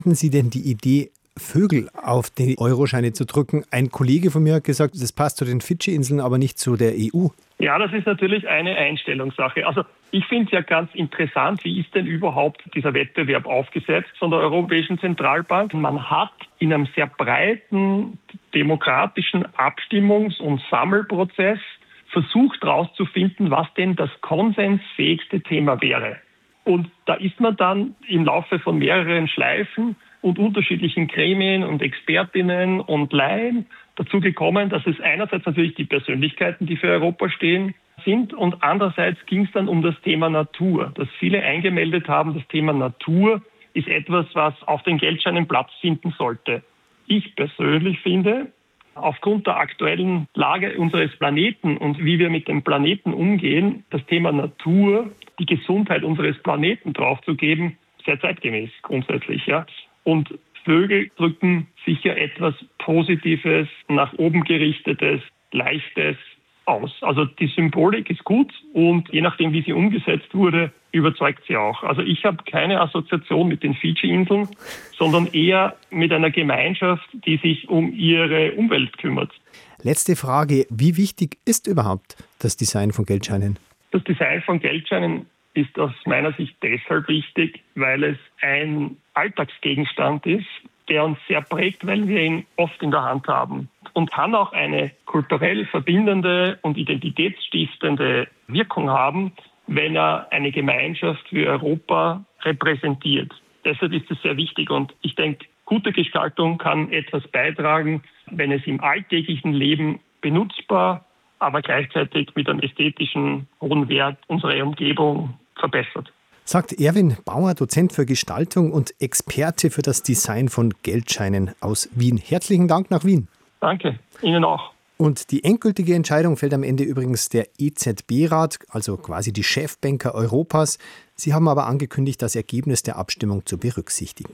finden Sie denn die Idee, Vögel auf die Euroscheine zu drücken? Ein Kollege von mir hat gesagt, das passt zu den Fidschi-Inseln, aber nicht zu der EU. Ja, das ist natürlich eine Einstellungssache. Also ich finde es ja ganz interessant, wie ist denn überhaupt dieser Wettbewerb aufgesetzt von der Europäischen Zentralbank? Man hat in einem sehr breiten demokratischen Abstimmungs- und Sammelprozess versucht herauszufinden, was denn das konsensfähigste Thema wäre. Und da ist man dann im Laufe von mehreren Schleifen und unterschiedlichen Gremien und Expertinnen und Laien dazu gekommen, dass es einerseits natürlich die Persönlichkeiten, die für Europa stehen, sind und andererseits ging es dann um das Thema Natur, dass viele eingemeldet haben, das Thema Natur ist etwas, was auf den Geldscheinen Platz finden sollte. Ich persönlich finde, aufgrund der aktuellen Lage unseres Planeten und wie wir mit dem Planeten umgehen, das Thema Natur, die Gesundheit unseres Planeten draufzugeben, sehr zeitgemäß grundsätzlich, ja. Und Vögel drücken sicher etwas Positives, nach oben gerichtetes, Leichtes aus. Also die Symbolik ist gut und je nachdem, wie sie umgesetzt wurde, überzeugt sie auch. Also ich habe keine Assoziation mit den Fidschi-Inseln, sondern eher mit einer Gemeinschaft, die sich um ihre Umwelt kümmert. Letzte Frage, wie wichtig ist überhaupt das Design von Geldscheinen? Das Design von Geldscheinen ist aus meiner Sicht deshalb wichtig, weil es ein Alltagsgegenstand ist, der uns sehr prägt, weil wir ihn oft in der Hand haben und kann auch eine kulturell verbindende und identitätsstiftende Wirkung haben, wenn er eine Gemeinschaft für Europa repräsentiert. Deshalb ist es sehr wichtig und ich denke, gute Gestaltung kann etwas beitragen, wenn es im alltäglichen Leben benutzbar, aber gleichzeitig mit einem ästhetischen hohen Wert unsere Umgebung verbessert. Sagt Erwin Bauer, Dozent für Gestaltung und Experte für das Design von Geldscheinen aus Wien. Herzlichen Dank nach Wien. Danke, Ihnen auch. Und die endgültige Entscheidung fällt am Ende übrigens der EZB-Rat, also quasi die Chefbanker Europas. Sie haben aber angekündigt, das Ergebnis der Abstimmung zu berücksichtigen.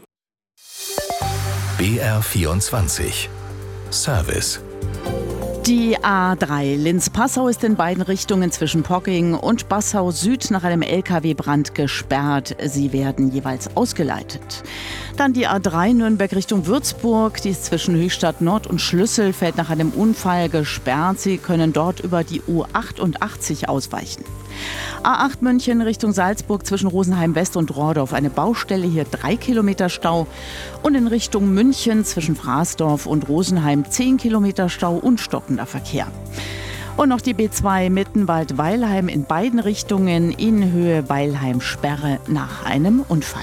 BR24 Service. Die A3 Linz-Passau ist in beiden Richtungen zwischen Pocking und Passau-Süd nach einem Lkw-Brand gesperrt. Sie werden jeweils ausgeleitet. Dann die A3 Nürnberg Richtung Würzburg. Die ist zwischen Höchstadt Nord und Schlüsselfeld nach einem Unfall gesperrt. Sie können dort über die U88 ausweichen. A8 München Richtung Salzburg zwischen Rosenheim West und Rohrdorf. Eine Baustelle, hier 3 Kilometer Stau. Und in Richtung München zwischen Fraßdorf und Rosenheim 10 Kilometer Stau und stockender Verkehr. Und noch die B2 Mittenwald-Weilheim in beiden Richtungen in Höhe Weilheim-Sperre nach einem Unfall.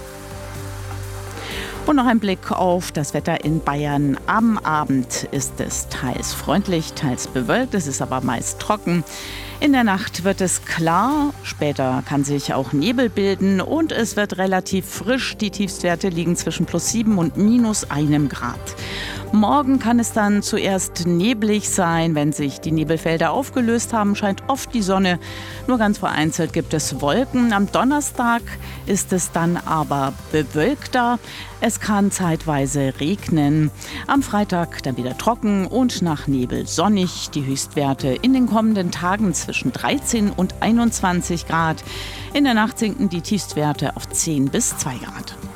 Und noch ein Blick auf das Wetter in Bayern. Am Abend ist es teils freundlich, teils bewölkt. Es ist aber meist trocken. In der Nacht wird es klar. Später kann sich auch Nebel bilden und es wird relativ frisch. Die Tiefstwerte liegen zwischen +7 und -1 Grad. Morgen kann es dann zuerst neblig sein. Wenn sich die Nebelfelder aufgelöst haben, scheint oft die Sonne. Nur ganz vereinzelt gibt es Wolken. Am Donnerstag ist es dann aber bewölkter. Es kann zeitweise regnen. Am Freitag dann wieder trocken und nach Nebel sonnig. Die Höchstwerte in den kommenden Tagen zwischen 13 und 21 Grad. In der Nacht sinken die Tiefstwerte auf 10 bis 2 Grad.